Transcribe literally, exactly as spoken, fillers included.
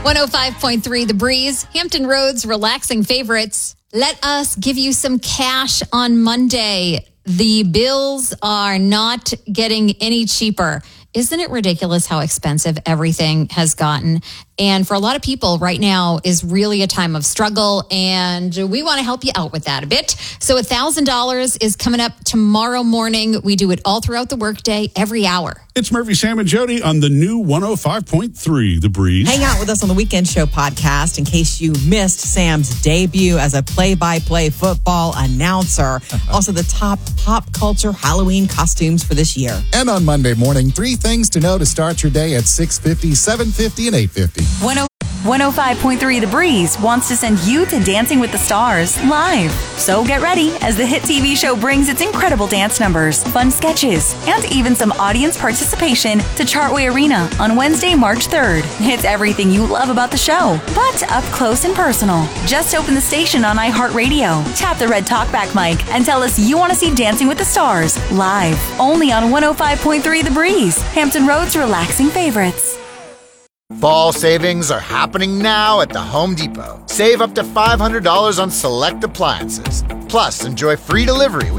one oh five point three The Breeze, Hampton Roads relaxing favorites. Let us give you some cash on Monday. The bills are not getting any cheaper. Isn't it ridiculous how expensive everything has gotten? And for a lot of people right now is really a time of struggle, and we want to help you out with that a bit. So one thousand dollars is coming up tomorrow morning. We do it all throughout the workday, every hour. It's Murphy, Sam, and Jody on the new one oh five point three The Breeze. Hang out with us on the Weekend Show podcast in case you missed Sam's debut as a play-by-play football announcer. Also, the top pop culture Halloween costumes for this year. And on Monday morning, three things to know to start your day at six fifty, seven fifty, and eight fifty. one oh five point three The Breeze wants to send you to Dancing with the Stars live. So get ready as the hit T V show brings its incredible dance numbers, fun sketches, and even some audience participation to Chartway Arena on Wednesday, March third. It's everything you love about the show, but up close and personal. Just open the station on iHeartRadio, tap the red talkback mic, and tell us you want to see Dancing with the Stars live. Only on one oh five point three The Breeze, Hampton Roads relaxing favorites. Fall savings are happening now at the Home Depot. Save up to five hundred dollars on select appliances. Plus, enjoy free delivery